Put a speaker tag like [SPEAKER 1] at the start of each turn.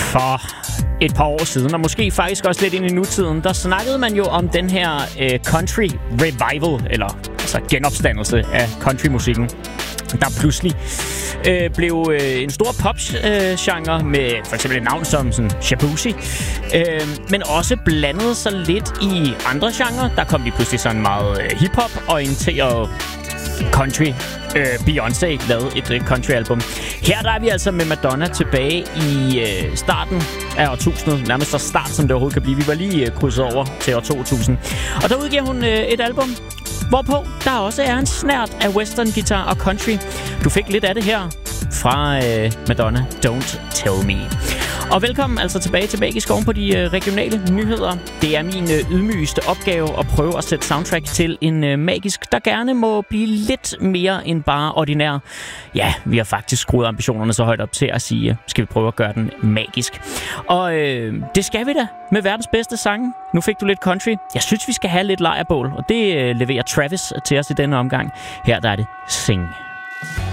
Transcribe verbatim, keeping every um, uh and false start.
[SPEAKER 1] For et par år siden, og måske faktisk også lidt ind i nutiden, der snakkede man jo om den her øh, country revival, eller altså genopstandelse af countrymusikken, der pludselig øh, blev øh, en stor pop-genre øh, med for eksempel et navn som sådan Shaboozey, øh, men også blandede sig lidt i andre genrer. Der kom de pludselig sådan meget øh, hip-hop-orienteret country. Øh, Beyoncé lavede et øh, country-album. Her der er vi altså med Madonna tilbage i øh, starten af årtusindet, nærmest så start som det overhovedet kan blive. Vi var lige øh, krydset over til år to tusind. Og der udgiver hun øh, et album, hvorpå der også er en snert af western guitar og country. Du fik lidt af det her fra øh, Madonna, Don't Tell Me. Og velkommen altså tilbage til Magisk oven på de øh, regionale nyheder. Det er min øh, ydmygeste opgave at prøve at sætte soundtrack til en øh, magisk, der gerne må blive lidt mere end bare ordinær. Ja, vi har faktisk skruet ambitionerne så højt op til at sige, skal vi prøve at gøre den magisk. Og øh, det skal vi da med verdens bedste sange. Nu fik du lidt country. Jeg synes, vi skal have lidt lejrbål, og det øh, leverer Travis til os i denne omgang. Her der er det Sing.